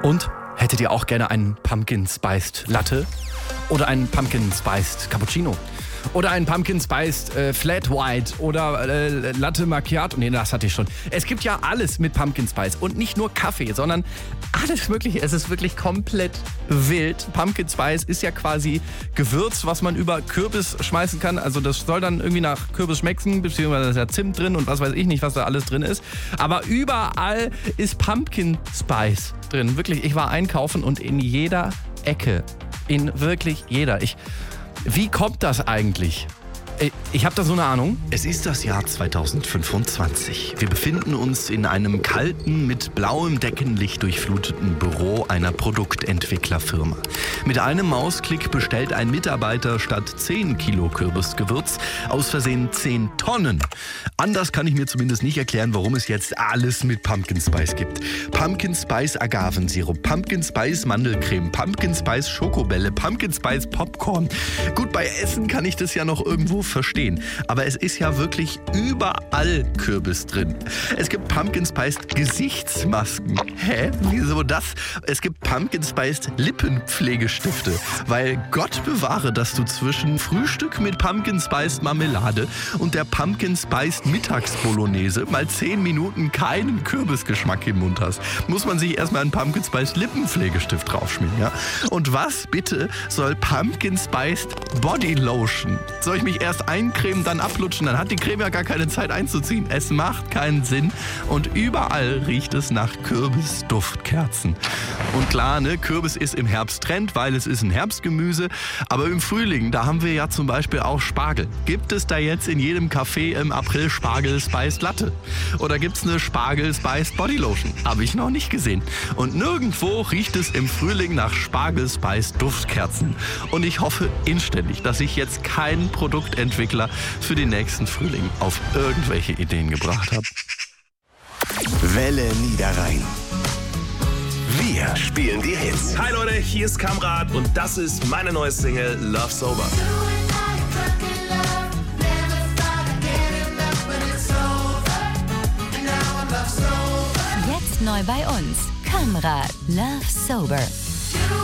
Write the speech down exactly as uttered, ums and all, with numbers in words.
Und hättet ihr auch gerne einen Pumpkin Spiced Latte? Oder einen Pumpkin Spiced Cappuccino? Oder einen Pumpkin Spiced äh, Flat White oder äh, Latte Macchiato. Nee, das hatte ich schon. Es gibt ja alles mit Pumpkin Spice. Und nicht nur Kaffee, sondern alles Mögliche. Es ist wirklich komplett wild. Pumpkin Spice ist ja quasi Gewürz, was man über Kürbis schmeißen kann. Also das soll dann irgendwie nach Kürbis schmecken, beziehungsweise da ist ja Zimt drin und was weiß ich nicht, was da alles drin ist. Aber überall ist Pumpkin Spice drin. Wirklich, ich war einkaufen und in jeder Ecke, in wirklich jeder. Ich... Wie kommt das eigentlich? Ich habe da so eine Ahnung. Es ist das Jahr zweitausendfünfundzwanzig. Wir befinden uns in einem kalten, mit blauem Deckenlicht durchfluteten Büro einer Produktentwicklerfirma. Mit einem Mausklick bestellt ein Mitarbeiter statt zehn Kilo Kürbisgewürz aus Versehen zehn Tonnen. Anders kann ich mir zumindest nicht erklären, warum es jetzt alles mit Pumpkin Spice gibt. Pumpkin Spice Agavensirup, Pumpkin Spice Mandelcreme, Pumpkin Spice Schokobälle, Pumpkin Spice Popcorn. Gut, bei Essen kann ich das ja noch irgendwo verstehen. Aber es ist ja wirklich überall Kürbis drin. Es gibt Pumpkin Spiced Gesichtsmasken. Hä? Wieso das? Es gibt Pumpkin Spiced Lippenpflegestifte. Weil Gott bewahre, dass du zwischen Frühstück mit Pumpkin Spiced Marmelade und der Pumpkin Spiced Mittagsbolognese mal zehn Minuten keinen Kürbisgeschmack im Mund hast. Muss man sich erstmal einen Pumpkin Spiced Lippenpflegestift draufschmieren, ja? Und was bitte soll Pumpkin Spiced Body Lotion? Soll ich mich erst eincremen, dann ablutschen, dann hat die Creme ja gar keine Zeit einzuziehen. Es macht keinen Sinn und überall riecht es nach Kürbisduftkerzen. Und klar, ne, Kürbis ist im Herbst Trend, weil es ist ein Herbstgemüse, aber im Frühling, da haben wir ja zum Beispiel auch Spargel. Gibt es da jetzt in jedem Café im April Spargel Spiced Latte? Oder gibt es eine Spargel Spiced Body Lotion? Habe ich noch nicht gesehen. Und nirgendwo riecht es im Frühling nach Spargel Spiced Duftkerzen. Und ich hoffe inständig, dass ich jetzt kein Produktentwickler für den nächsten Frühling auf irgendwelche Ideen gebracht habe. Welle Niederrhein. Wir spielen die Hits. Hi Leute, hier ist Kamrat und das ist meine neue Single Love Sober. Jetzt neu bei uns. Kamrat Love Sober.